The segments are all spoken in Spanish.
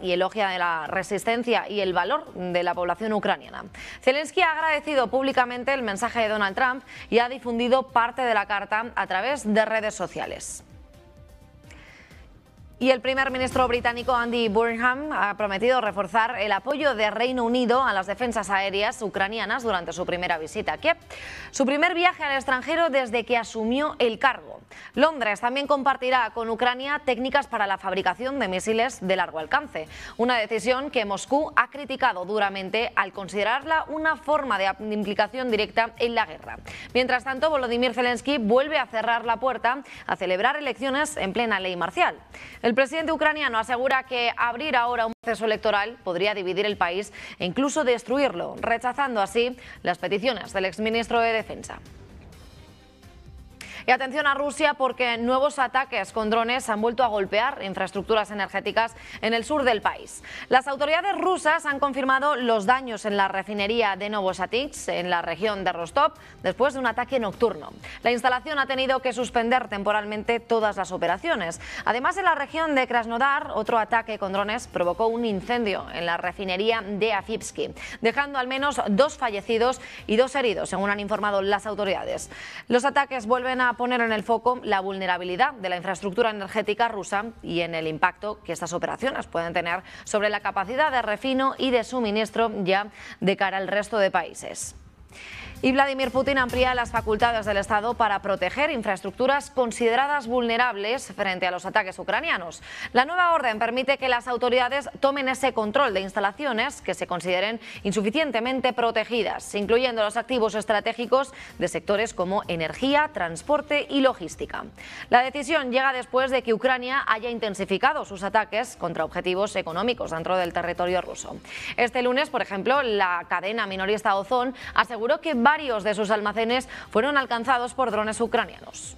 y elogia la resistencia y el valor de la población ucraniana. Zelensky ha agradecido públicamente el mensaje de Donald Trump y ha difundido parte de la carta a través de redes sociales. Y el primer ministro británico Andy Burnham ha prometido reforzar el apoyo de Reino Unido a las defensas aéreas ucranianas durante su primera visita a Kiev, su primer viaje al extranjero desde que asumió el cargo. Londres también compartirá con Ucrania técnicas para la fabricación de misiles de largo alcance, una decisión que Moscú ha criticado duramente al considerarla una forma de implicación directa en la guerra. Mientras tanto, Volodymyr Zelensky vuelve a cerrar la puerta a celebrar elecciones en plena ley marcial. El presidente ucraniano asegura que abrir ahora un proceso electoral podría dividir el país e incluso destruirlo, rechazando así las peticiones del exministro de Defensa. Y atención a Rusia, porque nuevos ataques con drones han vuelto a golpear infraestructuras energéticas en el sur del país. Las autoridades rusas han confirmado los daños en la refinería de Novosatix, en la región de Rostov, después de un ataque nocturno. La instalación ha tenido que suspender temporalmente todas las operaciones. Además, en la región de Krasnodar, otro ataque con drones provocó un incendio en la refinería de Afipsky, dejando al menos 2 fallecidos y 2 heridos, según han informado las autoridades. Los ataques vuelven a poner en el foco la vulnerabilidad de la infraestructura energética rusa y en el impacto que estas operaciones pueden tener sobre la capacidad de refino y de suministro ya de cara al resto de países. Y Vladimir Putin amplía las facultades del Estado para proteger infraestructuras consideradas vulnerables frente a los ataques ucranianos. La nueva orden permite que las autoridades tomen ese control de instalaciones que se consideren insuficientemente protegidas, incluyendo los activos estratégicos de sectores como energía, transporte y logística. La decisión llega después de que Ucrania haya intensificado sus ataques contra objetivos económicos dentro del territorio ruso. Este lunes, por ejemplo, la cadena minorista Ozon aseguró que varios de sus almacenes fueron alcanzados por drones ucranianos.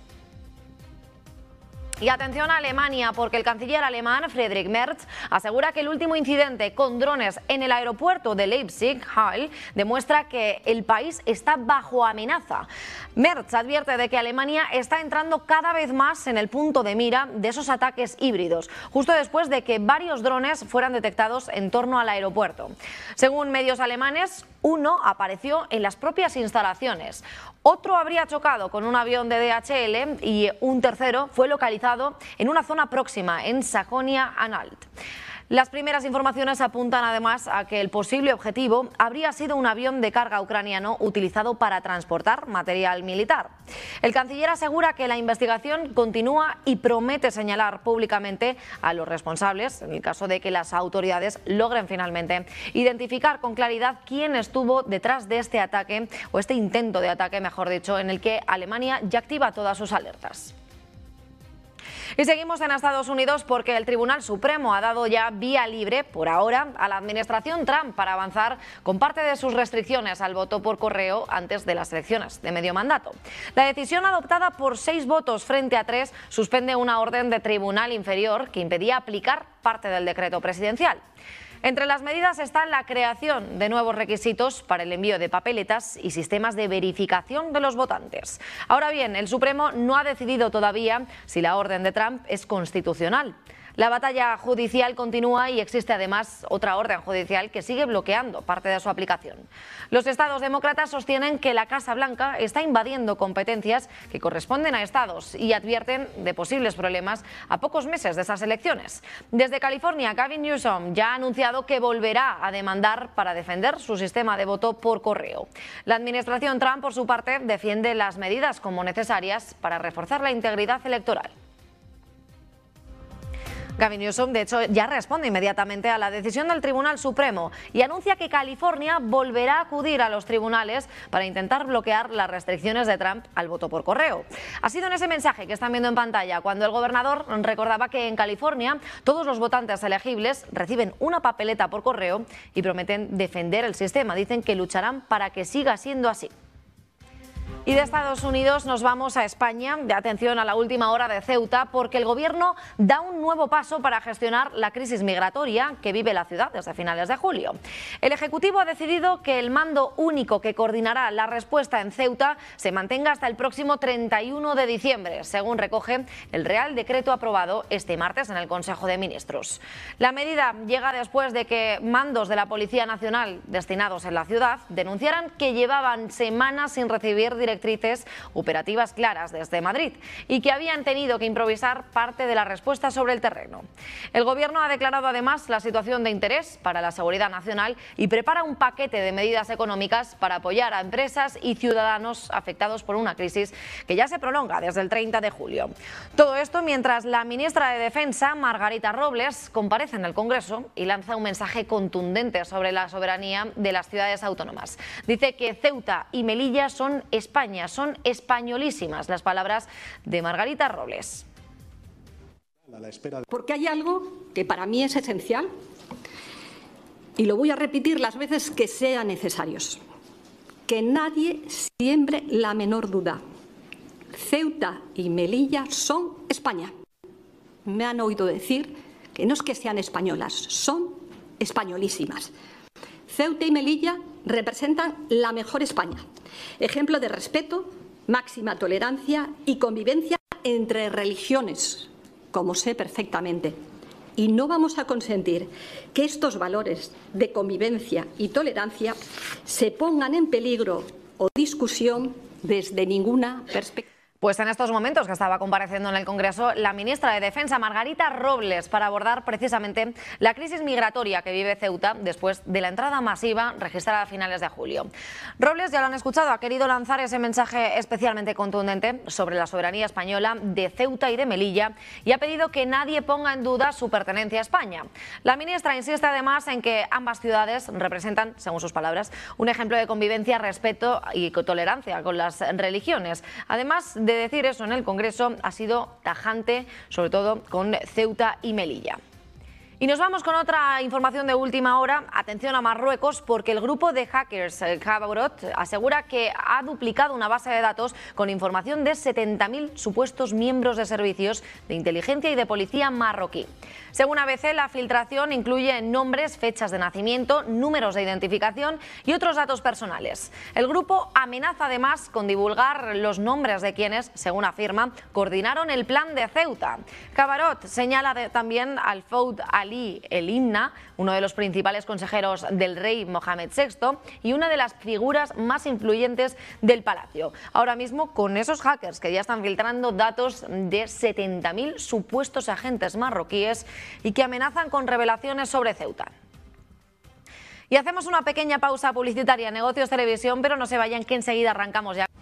Y atención a Alemania, porque el canciller alemán Friedrich Merz asegura que el último incidente con drones en el aeropuerto de Leipzig-Halle demuestra que el país está bajo amenaza. Merz advierte de que Alemania está entrando cada vez más en el punto de mira de esos ataques híbridos, justo después de que varios drones fueran detectados en torno al aeropuerto. Según medios alemanes, uno apareció en las propias instalaciones, otro habría chocado con un avión de DHL y un tercero fue localizado en una zona próxima, en Sajonia-Anhalt. Las primeras informaciones apuntan además a que el posible objetivo habría sido un avión de carga ucraniano utilizado para transportar material militar. El canciller asegura que la investigación continúa y promete señalar públicamente a los responsables en el caso de que las autoridades logren finalmente identificar con claridad quién estuvo detrás de este ataque, o este intento de ataque, mejor dicho, en el que Alemania ya activa todas sus alertas. Y seguimos en Estados Unidos, porque el Tribunal Supremo ha dado ya vía libre, por ahora, a la administración Trump para avanzar con parte de sus restricciones al voto por correo antes de las elecciones de medio mandato. La decisión, adoptada por 6 votos frente a 3, suspende una orden de tribunal inferior que impedía aplicar parte del decreto presidencial. Entre las medidas está la creación de nuevos requisitos para el envío de papeletas y sistemas de verificación de los votantes. Ahora bien, el Supremo no ha decidido todavía si la orden de Trump es constitucional. La batalla judicial continúa y existe además otra orden judicial que sigue bloqueando parte de su aplicación. Los estados demócratas sostienen que la Casa Blanca está invadiendo competencias que corresponden a estados y advierten de posibles problemas a pocos meses de esas elecciones. Desde California, Gavin Newsom ya ha anunciado que volverá a demandar para defender su sistema de voto por correo. La administración Trump, por su parte, defiende las medidas como necesarias para reforzar la integridad electoral. Gavin Newsom, de hecho, ya responde inmediatamente a la decisión del Tribunal Supremo y anuncia que California volverá a acudir a los tribunales para intentar bloquear las restricciones de Trump al voto por correo. Ha sido en ese mensaje que están viendo en pantalla cuando el gobernador recordaba que en California todos los votantes elegibles reciben una papeleta por correo y prometen defender el sistema. Dicen que lucharán para que siga siendo así. Y de Estados Unidos nos vamos a España, de atención a la última hora de Ceuta, porque el Gobierno da un nuevo paso para gestionar la crisis migratoria que vive la ciudad desde finales de julio. El Ejecutivo ha decidido que el mando único que coordinará la respuesta en Ceuta se mantenga hasta el próximo 31 de diciembre, según recoge el Real Decreto aprobado este martes en el Consejo de Ministros. La medida llega después de que mandos de la Policía Nacional destinados en la ciudad denunciaran que llevaban semanas sin recibir directrices operativas claras desde Madrid y que habían tenido que improvisar parte de la respuesta sobre el terreno. El Gobierno ha declarado además la situación de interés para la seguridad nacional y prepara un paquete de medidas económicas para apoyar a empresas y ciudadanos afectados por una crisis que ya se prolonga desde el 30 de julio. Todo esto mientras la ministra de Defensa, Margarita Robles, comparece en el Congreso y lanza un mensaje contundente sobre la soberanía de las ciudades autónomas. Dice que Ceuta y Melilla son España, son españolísimas, las palabras de Margarita Robles. Porque hay algo que para mí es esencial y lo voy a repetir las veces que sean necesarios. Que nadie siembre la menor duda. Ceuta y Melilla son España. Me han oído decir que no es que sean españolas, son españolísimas. Ceuta y Melilla representan la mejor España, ejemplo de respeto, máxima tolerancia y convivencia entre religiones, como sé perfectamente. Y no vamos a consentir que estos valores de convivencia y tolerancia se pongan en peligro o discusión desde ninguna perspectiva. Pues en estos momentos que estaba compareciendo en el Congreso la ministra de Defensa, Margarita Robles, para abordar precisamente la crisis migratoria que vive Ceuta después de la entrada masiva registrada a finales de julio. Robles, ya lo han escuchado, ha querido lanzar ese mensaje especialmente contundente sobre la soberanía española de Ceuta y de Melilla y ha pedido que nadie ponga en duda su pertenencia a España. La ministra insiste además en que ambas ciudades representan, según sus palabras, un ejemplo de convivencia, respeto y tolerancia con las religiones. Además de decir eso en el Congreso, ha sido tajante, sobre todo con Ceuta y Melilla. Y nos vamos con otra información de última hora. Atención a Marruecos, porque el grupo de hackers Kabarot asegura que ha duplicado una base de datos con información de 70.000 supuestos miembros de servicios de inteligencia y de policía marroquí. Según ABC, la filtración incluye nombres, fechas de nacimiento, números de identificación y otros datos personales. El grupo amenaza además con divulgar los nombres de quienes, según afirma, coordinaron el plan de Ceuta. Kabarot señala también al Fouad Ali El Imna, uno de los principales consejeros del rey Mohamed VI y una de las figuras más influyentes del palacio. Ahora mismo con esos hackers que ya están filtrando datos de 70.000 supuestos agentes marroquíes y que amenazan con revelaciones sobre Ceuta. Y hacemos una pequeña pausa publicitaria en Negocios Televisión, pero no se vayan que enseguida arrancamos ya.